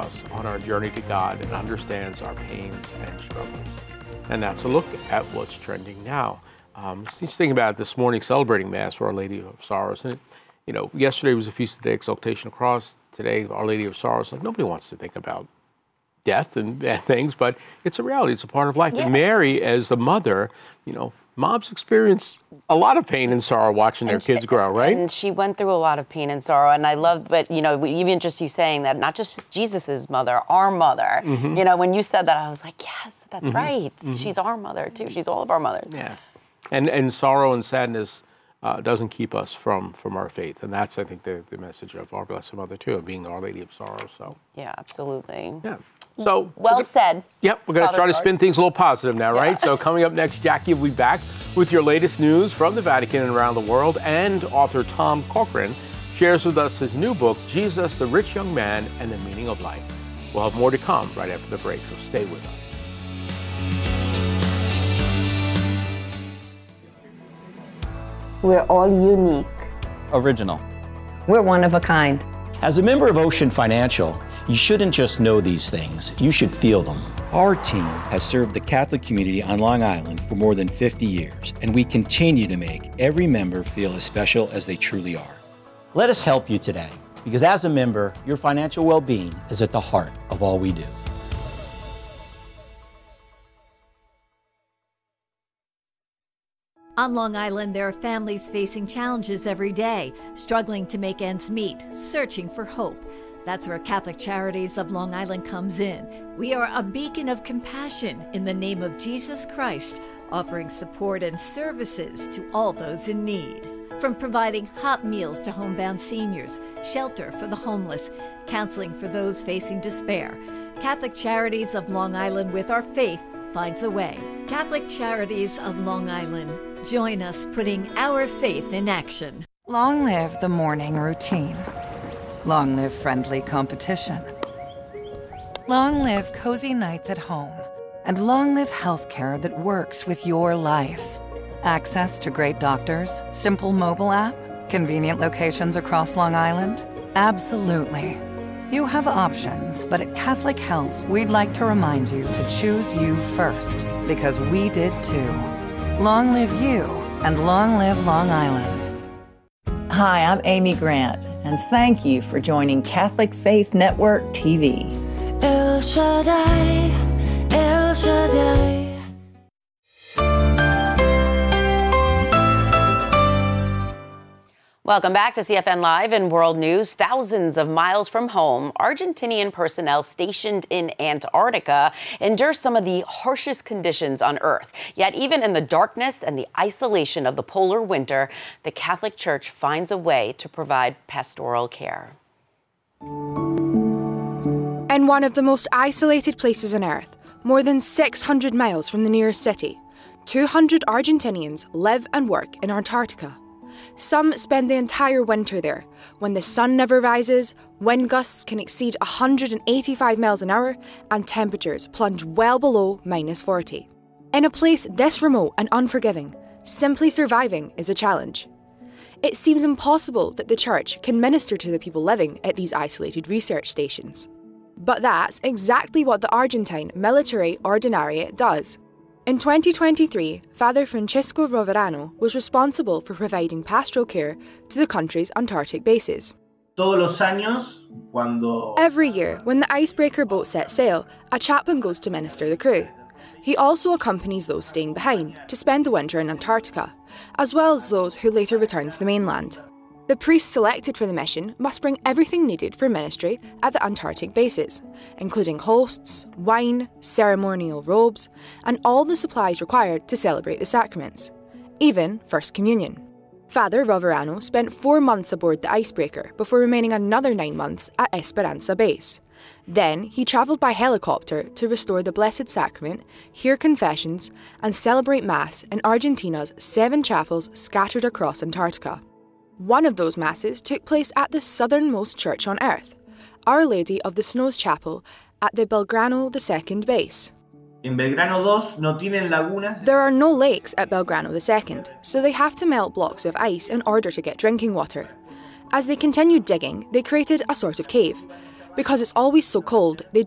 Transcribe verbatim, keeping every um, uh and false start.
us on our journey to God and understands our pains and struggles. And that's a look at what's trending now. Um, just thinking about it this morning, celebrating Mass for Our Lady of Sorrows. And, it, you know, yesterday was the Feast of the Exaltation of the Cross. Today, Our Lady of Sorrows. Like, nobody wants to think about death and bad things, but it's a reality. It's a part of life. Yeah. And Mary, as a mother, you know, moms experience a lot of pain and sorrow watching their and kids she, grow, right? And she went through a lot of pain and sorrow. And I love, but, you know, even just you saying that, not just Jesus's mother, our mother. Mm-hmm. You know, when you said that, I was like, yes, that's mm-hmm. right. Mm-hmm. She's our mother, too. She's all of our mothers. Yeah. And and sorrow and sadness uh, doesn't keep us from, from our faith. And that's, I think, the, the message of our Blessed Mother, too, of being Our Lady of Sorrow. So. Yeah, absolutely. Yeah. So well gonna, said. Yep, we're going to try to spin things a little positive now, yeah. right? So coming up next, Jackie will be back with your latest news from the Vatican and around the world. And author Tom Cochrane shares with us his new book, Jesus, the Rich Young Man and the Meaning of Life. We'll have more to come right after the break, so stay with us. We're all unique. Original. We're one of a kind. As a member of Ocean Financial, you shouldn't just know these things, you should feel them. Our team has served the Catholic community on Long Island for more than fifty years, and we continue to make every member feel as special as they truly are. Let us help you today, because as a member, your financial well-being is at the heart of all we do. On Long Island, there are families facing challenges every day, struggling to make ends meet, searching for hope. That's where Catholic Charities of Long Island comes in. We are a beacon of compassion in the name of Jesus Christ, offering support and services to all those in need. From providing hot meals to homebound seniors, shelter for the homeless, counseling for those facing despair, Catholic Charities of Long Island, with our faith, finds a way. Catholic Charities of Long Island. Join us putting our faith in action. Long live the morning routine. Long live friendly competition. Long live cozy nights at home. And long live healthcare that works with your life. Access to great doctors, simple mobile app, convenient locations across Long Island? Absolutely. You have options, but at Catholic Health, we'd like to remind you to choose you first, because we did too. Long live you, and long live Long Island. Hi, I'm Amy Grant, and thank you for joining Catholic Faith Network T V. El Shaddai, El Shaddai. Welcome back to C F N Live and World News. Thousands of miles from home, Argentinian personnel stationed in Antarctica endure some of the harshest conditions on Earth. Yet even in the darkness and the isolation of the polar winter, the Catholic Church finds a way to provide pastoral care. In one of the most isolated places on Earth, more than six hundred miles from the nearest city, two hundred Argentinians live and work in Antarctica. Some spend the entire winter there, when the sun never rises, wind gusts can exceed one hundred eighty-five miles an hour, and temperatures plunge well below minus forty. In a place this remote and unforgiving, simply surviving is a challenge. It seems impossible that the Church can minister to the people living at these isolated research stations. But that's exactly what the Argentine Military Ordinariate does. In twenty twenty-three, Father Francisco Roverano was responsible for providing pastoral care to the country's Antarctic bases. Every year, when the icebreaker boat sets sail, a chaplain goes to minister the crew. He also accompanies those staying behind to spend the winter in Antarctica, as well as those who later return to the mainland. The priests selected for the mission must bring everything needed for ministry at the Antarctic bases, including hosts, wine, ceremonial robes, and all the supplies required to celebrate the sacraments, even First Communion. Father Roverano spent four months aboard the icebreaker before remaining another nine months at Esperanza Base. Then he travelled by helicopter to restore the Blessed Sacrament, hear confessions, and celebrate Mass in Argentina's seven chapels scattered across Antarctica. One of those masses took place at the southernmost church on Earth, Our Lady of the Snows Chapel at the Belgrano the Second base. In Belgrano dos no tienen lagunas. There are no lakes at Belgrano the Second, so they have to melt blocks of ice in order to get drinking water. As they continued digging, they created a sort of cave. Because it's always so cold, they